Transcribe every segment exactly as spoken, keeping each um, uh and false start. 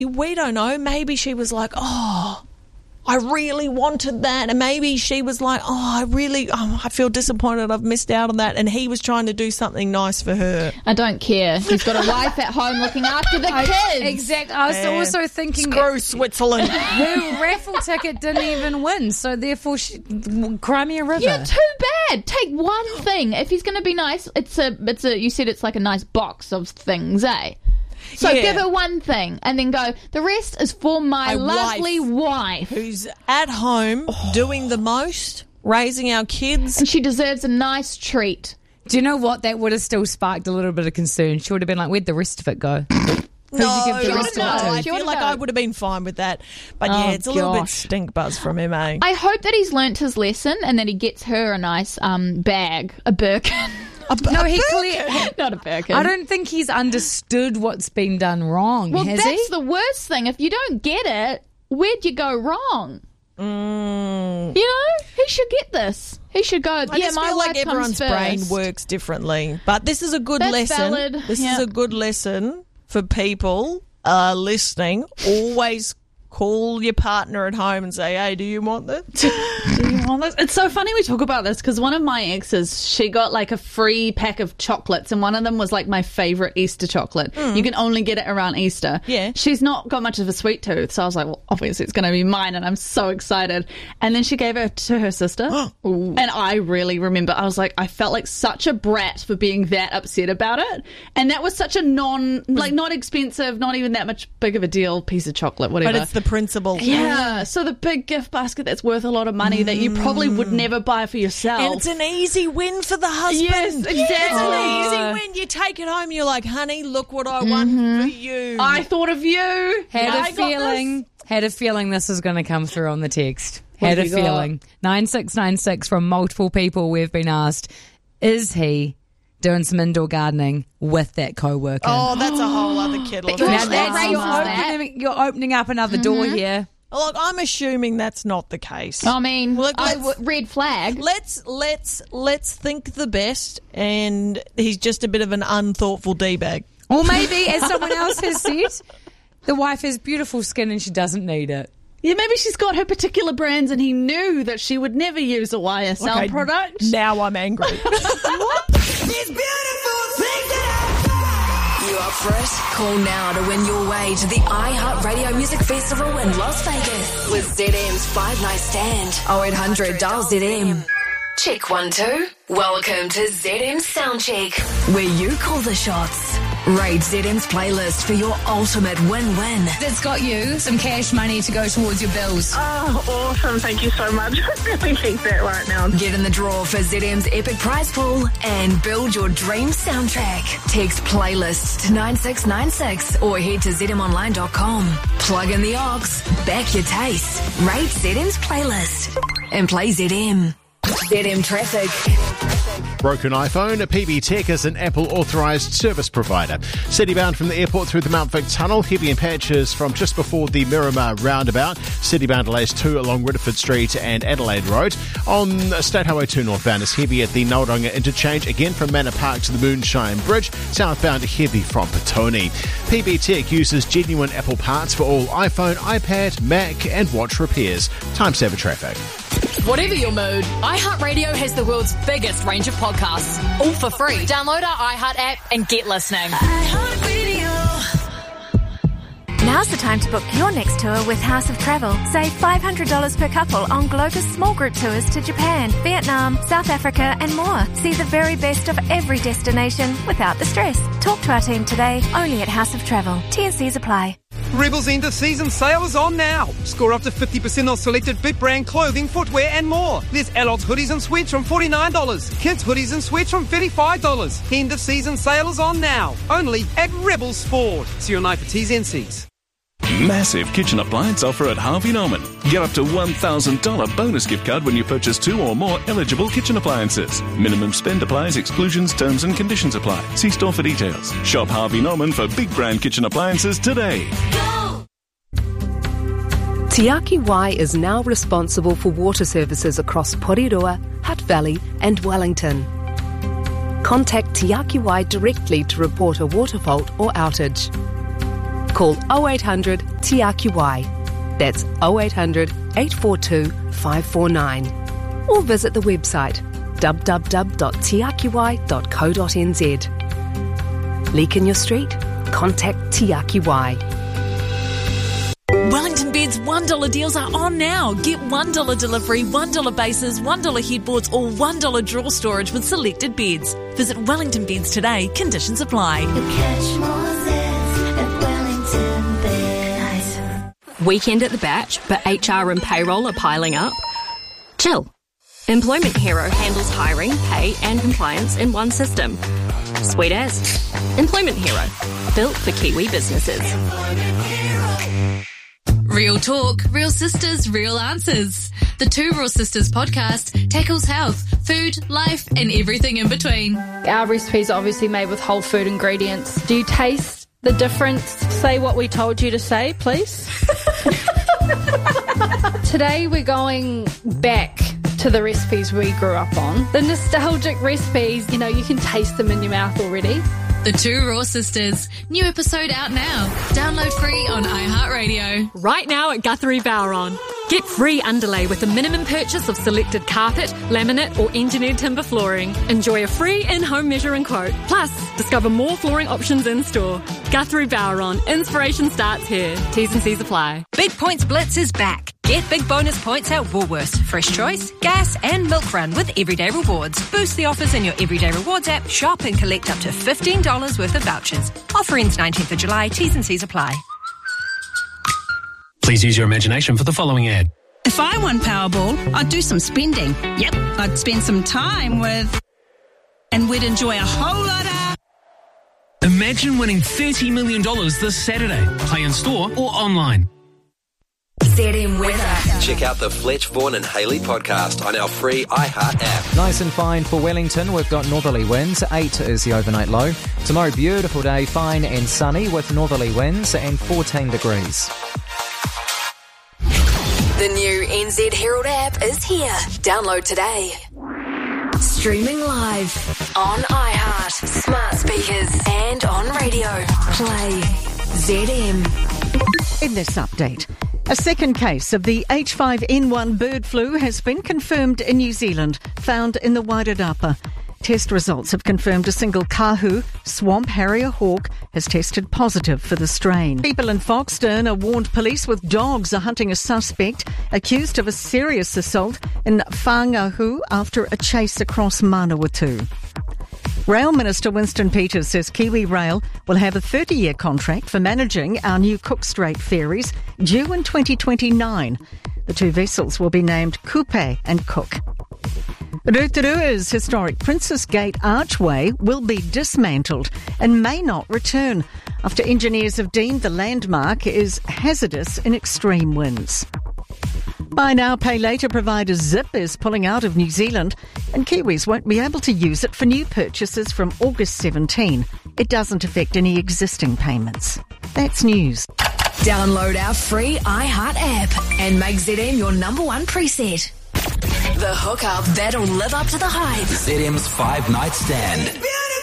we don't know. Maybe she was like, oh, I really wanted that. And maybe she was like, oh, I really, oh, I feel disappointed I've missed out on that. And he was trying to do something nice for her. I don't care. He's got a wife at home looking after the I, kids. Exactly. I was Yeah. also thinking... Screw Switzerland. Her raffle ticket didn't even win, so therefore she, Crimea River. Yeah, too bad. Take one thing. If he's going to be nice, it's a, it's a, you said it's like a nice box of things, eh? So Yeah. give her one thing and then go, the rest is for my A lovely wife. Who's at home doing the most, raising our kids. And she deserves a nice treat. Do you know what? That would have still sparked a little bit of concern. She would have been like, where'd the rest of it go? Who'd No, you give the no, rest no, of it to? I She feel would've like go. I would have been fine with that. But Oh, yeah, it's a little bit gosh. stink buzz from him, eh? I hope that he's learnt his lesson and that he gets her a nice um, bag, a Birkin. No, he clear. Not a Birkin. I don't think he's understood what's been done wrong, Well, has that's he? the worst thing. If you don't get it, where'd you go wrong? Mm. You know, he should get this. He should go, I yeah, just my feel wife like everyone's comes brain first. works differently. But this is a good That's lesson. valid, This yeah. is a good lesson for people uh, listening. Always call your partner at home and say, hey, do you want this? Do you want this? It's so funny we talk about this because one of my exes, she got like a free pack of chocolates and one of them was like my favourite Easter chocolate. You can only get it around Easter. Yeah. She's not got much of a sweet tooth, so I was like, well, obviously it's going to be mine and I'm so excited. And then she gave it to her sister. And I really remember, I was like, I felt like such a brat for being that upset about it. And that was such a non, like not expensive, not even that much big of a deal piece of chocolate, whatever. But it's the principle. Yeah, so the big gift basket that's worth a lot of money that you probably would never buy for yourself. And it's an easy win for the husband. Yes, exactly. It's an easy win. You take it home, you're like, honey, look what I won for you. I thought of you. Had I a got feeling. Had a feeling this was going to come through on the text. Had a have you got? feeling. nine six nine six from multiple people we've been asked, is he doing some indoor gardening with that co-worker? Oh, that's a whole other kettle of Now now fish. that- that's, you're, raises that. opening, you're opening up another door here. Look, I'm assuming that's not the case. I mean, Look, I let's- w- red flag. Let's let's let's think the best, and he's just a bit of an unthoughtful d-bag. Or maybe, as someone else has said, the wife has beautiful skin and she doesn't need it. Yeah, maybe she's got her particular brands and he knew that she would never use a Y S L Okay, product. Now I'm angry. You up for it? Call now to win your way to the iHeartRadio Music Festival in Las Vegas with Z M's Five Night Stand. oh eight hundred dial Z M. Check one, two. Welcome to Z M's Soundcheck, where you call the shots. Rate Z M's playlist for your ultimate win-win. That's got you some cash money to go towards your bills. Oh, awesome. Thank you so much. I really need that right now. Get in the draw for Z M's epic prize pool and build your dream soundtrack. Text playlist to nine six nine six or head to z m online dot com. Plug in the aux, back your taste, rate Z M's playlist, and play Z M. Z M Traffic. Broken iPhone. P B Tech is an Apple authorised service provider. Citybound from the airport through the Mount Vic Tunnel. Heavy in patches from just before the Miramar roundabout. Citybound delays two along Ridderford Street and Adelaide Road. On State Highway two northbound is heavy at the Noaranga interchange. Again from Manor Park to the Moonshine Bridge. Southbound heavy from Petone. P B Tech uses genuine Apple parts for all iPhone, iPad, Mac and watch repairs. Time saver traffic. Whatever your mood, iHeartRadio has the world's biggest range of podcasts, all for free. Download our iHeart app and get listening. Now's the time to book your next tour with House of Travel. Save five hundred dollars per couple on Globus small group tours to Japan, Vietnam, South Africa and more. See the very best of every destination without the stress. Talk to our team today, only at House of Travel. T and Cs apply. Rebel's end of season sale is on now. Score up to fifty percent off selected Bit brand clothing, footwear and more. There's adults hoodies and sweats from forty-nine dollars. Kids hoodies and sweats from thirty-five dollars. End of season sale is on now. Only at Rebel Sport. See your night for T's and C's. Massive kitchen appliance offer at Harvey Norman. Get up to one thousand dollars bonus gift card when you purchase two or more eligible kitchen appliances. Minimum spend applies, exclusions, terms and conditions apply. See store for details. Shop Harvey Norman for big brand kitchen appliances today. Te Aki Wai is now responsible for water services across Porirua, Hutt Valley and Wellington. Contact Te Aki Wai directly to report a water fault or outage. Call oh eight hundred T R Q Y. That's oh eight hundred, eight four two, five four nine. Or visit the website w w w dot t r q y dot co dot n z. Leak in your street? Contact T R Q Y. Wellington Beds one dollar deals are on now. Get one dollar delivery, one dollar bases, one dollar headboards or one dollar drawer storage with selected beds. Visit Wellington Beds today. Conditions apply. Weekend at the Batch, but H R and payroll are piling up? Chill. Employment Hero handles hiring, pay and compliance in one system. Sweet as. Employment Hero. Built for Kiwi businesses. Real talk, real sisters, real answers. The Two Raw Sisters podcast tackles health, food, life and everything in between. Our recipes are obviously made with whole food ingredients. Do you taste the difference? Say what we told you to say, please. Today we're going back to the recipes we grew up on. The nostalgic recipes, you know, you can taste them in your mouth already. The Two Raw Sisters. New episode out now. Download free on iHeartRadio. Right now at Guthrie Bowron. Get free underlay with a minimum purchase of selected carpet, laminate or engineered timber flooring. Enjoy a free in-home measuring quote. Plus, discover more flooring options in store. Guthrie Bowron. Inspiration starts here. T's and C's apply. Big Points Blitz is back. Get big bonus points at Woolworths, Fresh Choice, Gas and Milk Run with Everyday Rewards. Boost the offers in your Everyday Rewards app, shop and collect up to fifteen dollars worth of vouchers. Offer ends nineteenth of July, T's and C's apply. Please use your imagination for the following ad. If I won Powerball, I'd do some spending. Yep, I'd spend some time with... and we'd enjoy a whole lot of... Imagine winning thirty million dollars this Saturday. Play in store or online. Z M Weather. Check out the Fletch, Vaughan and Haley podcast on our free iHeart app. Nice and fine for Wellington. We've got northerly winds. eight is the overnight low. Tomorrow, beautiful day, fine and sunny with northerly winds and fourteen degrees. The new N Z Herald app is here. Download today. Streaming live on iHeart, smart speakers and on radio. Play Z M. In this update, a second case of the H five N one bird flu has been confirmed in New Zealand, found in the Wairarapa. Test results have confirmed a single kahu, swamp harrier hawk, has tested positive for the strain. People in Foxton are warned police with dogs are hunting a suspect accused of a serious assault in Whangahu after a chase across Manawatu. Rail Minister Winston Peters says Kiwi Rail will have a thirty-year contract for managing our new Cook Strait ferries due in twenty twenty-nine. The two vessels will be named Kupe and Cook. Rotorua's historic Princess Gate Archway will be dismantled and may not return after engineers have deemed the landmark is hazardous in extreme winds. Buy now, pay later provider Zip is pulling out of New Zealand and Kiwis won't be able to use it for new purchases from August seventeenth. It doesn't affect any existing payments. That's news. Download our free iHeart app and make Z M your number one preset. The hookup that'll live up to the hype. Z M's Five Night Stand.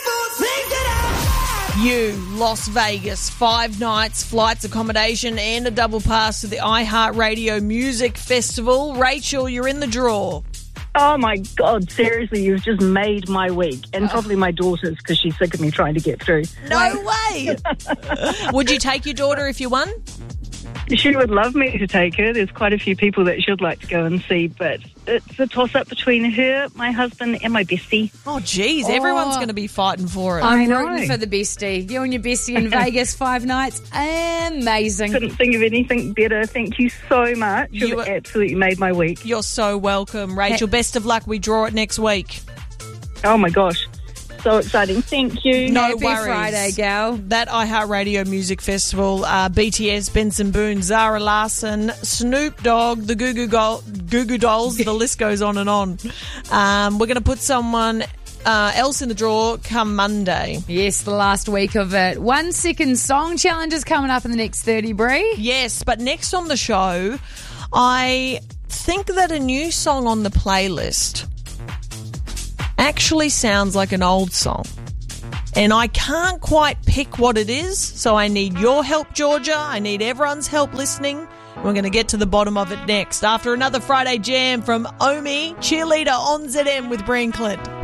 You, Las Vegas, five nights, flights, accommodation, and a double pass to the iHeartRadio Music Festival. Rachel, you're in the draw. Oh my God, seriously, you've just made my week. And probably my daughter's because she's sick of me trying to get through. No way! Would you take your daughter if you won? She would love me to take her. There's quite a few people that she'd like to go and see, but it's a toss-up between her, my husband, and my bestie. Oh, geez, oh. Everyone's going to be fighting for it. I'm rooting for the bestie. You and your bestie in Vegas, five nights. Amazing. Couldn't think of anything better. Thank you so much. You've you absolutely made my week. You're so welcome, Rachel. Best of luck. We draw it next week. Oh, my gosh. So exciting. Thank you. No Happy worries. Friday, gal. That iHeartRadio Music Festival, uh, B T S, Benson Boone, Zara Larsson, Snoop Dogg, the Goo Goo, Go- Goo Goo Dolls, the list goes on and on. Um, we're going to put someone uh, else in the draw come Monday. Yes, the last week of it. One second song challenge is coming up in the next thirty, Bree. Yes, but next on the show, I think that a new song on the playlist actually sounds like an old song. And I can't quite pick what it is, so I need your help, Georgia. I need everyone's help listening. We're going to get to the bottom of it next after another Friday Jam from Omi, cheerleader on Z M with Brian Clint.